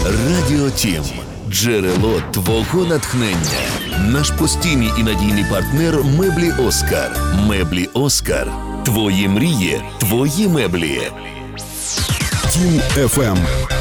Радіо Тім. Джерело твого натхнення. Наш постійний і надійний партнер Меблі Оскар. Меблі Оскар. Твої мрії, твої меблі. Тім FM.